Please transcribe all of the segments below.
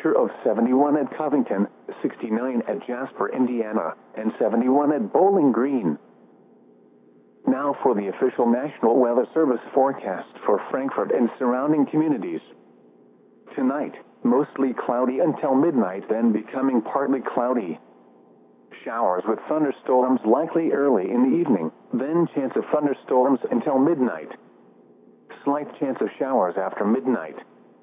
temperature of 71 at Covington, 69 at Jasper, Indiana, and 71 at Bowling Green. Now for the official National Weather Service forecast for Frankfort and surrounding communities. Tonight, mostly cloudy until midnight, then becoming partly cloudy. Showers with thunderstorms likely early in the evening, then chance of thunderstorms until midnight. Slight chance of showers after midnight.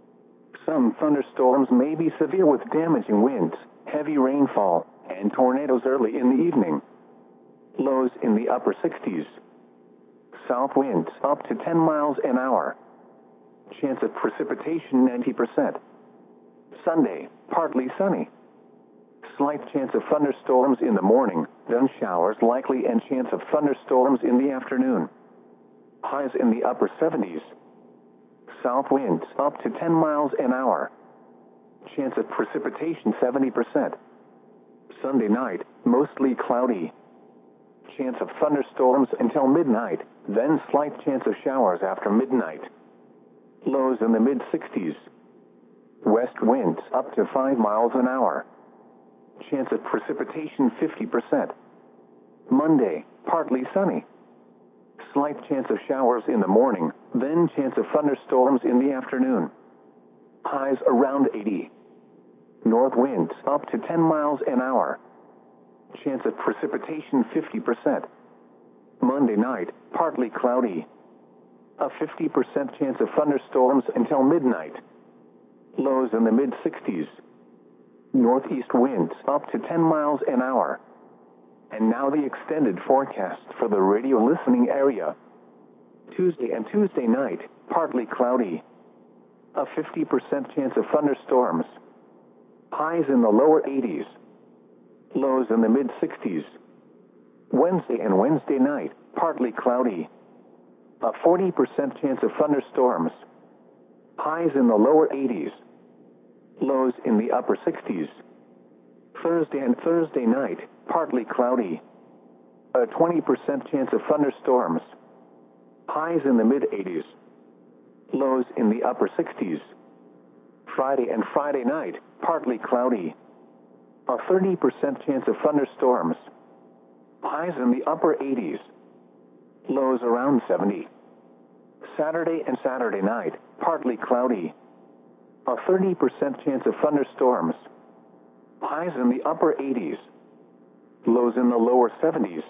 Some thunderstorms may be severe with damaging winds, heavy rainfall, and tornadoes early in the evening. Lows in the upper 60s. South winds up to 10 miles an hour. Chance of precipitation 90%. Sunday, partly sunny. Slight chance of thunderstorms in the morning, then showers likely and chance of thunderstorms in the afternoon. Highs in the upper 70s. South winds up to 10 miles an hour. Chance of precipitation 70%. Sunday night, mostly cloudy. Chance of thunderstorms until midnight, then slight chance of showers after midnight. Lows in the mid-60s. West winds up to 5 miles an hour. Chance of precipitation 50%. Monday, partly sunny. Slight chance of showers in the morning, then chance of thunderstorms in the afternoon. Highs around 80. North winds up to 10 miles an hour. Chance of precipitation 50%. Monday night, partly cloudy. A 50% chance of thunderstorms until midnight. Lows in the mid-60s. Northeast winds up to 10 miles an hour. And now the extended forecast for the radio listening area. Tuesday and Tuesday night, partly cloudy. A 50% chance of thunderstorms. Highs in the lower 80s. Lows in the mid-60s. Wednesday and Wednesday night, partly cloudy. A 40% chance of thunderstorms. Highs in the lower 80s. Lows in the upper 60s. Thursday and Thursday night, partly cloudy. A 20% chance of thunderstorms. Highs in the mid-80s. Lows in the upper 60s. Friday and Friday night, partly cloudy. A 30% chance of thunderstorms. Highs in the upper 80s. Lows around 70. Saturday and Saturday night, partly cloudy. A 30% chance of thunderstorms. Highs in the upper 80s. Lows in the lower 70s.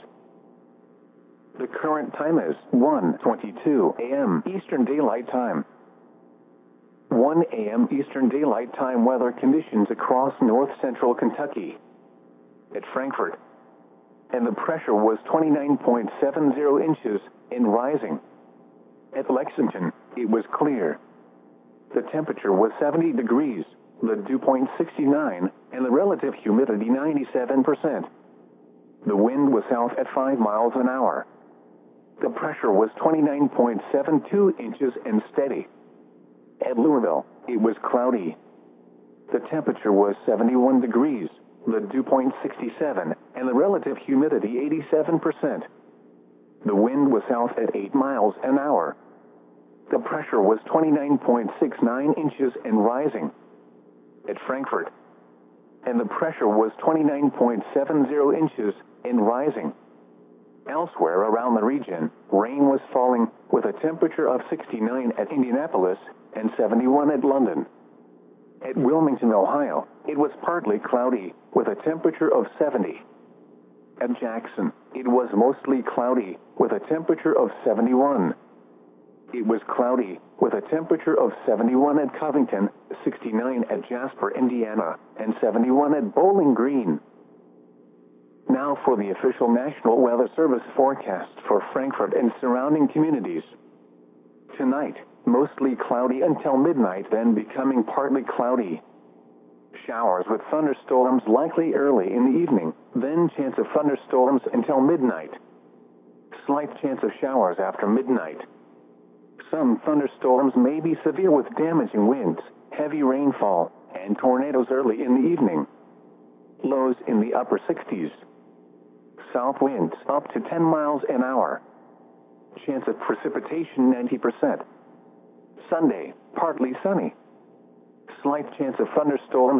The current time is 1:22 a.m. Eastern Daylight Time. 1 a.m. Eastern Daylight Time weather conditions across north-central Kentucky. At Frankfort. And the pressure was 29.70 inches and rising. At Lexington, it was clear. The temperature was 70 degrees, the dew point 69, and the relative humidity 97%. The wind was south at 5 miles an hour. The pressure was 29.72 inches and steady. At Louisville, it was cloudy. The temperature was 71 degrees, the dew point 67, and the relative humidity 87%. The wind was south at 8 miles an hour. The pressure was 29.69 inches and rising. At Frankfort. And the pressure was 29.70 inches and rising. Elsewhere around the region, rain was falling, with a temperature of 69 at Indianapolis and 71 at London. At Wilmington, Ohio, it was partly cloudy, with a temperature of 70. At Jackson, it was mostly cloudy, with a temperature of 71. It was cloudy, with a temperature of 71 at Covington, 69 at Jasper, Indiana, and 71 at Bowling Green. Now for the official National Weather Service forecast for Frankfort and surrounding communities. Tonight, mostly cloudy until midnight, then becoming partly cloudy. Showers with thunderstorms likely early in the evening, then chance of thunderstorms until midnight. Slight chance of showers after midnight. Some thunderstorms may be severe with damaging winds, heavy rainfall, and tornadoes early in the evening. Lows in the upper 60s. South winds up to 10 miles an hour. Chance of precipitation 90%. Sunday, partly sunny. Slight chance of thunderstorms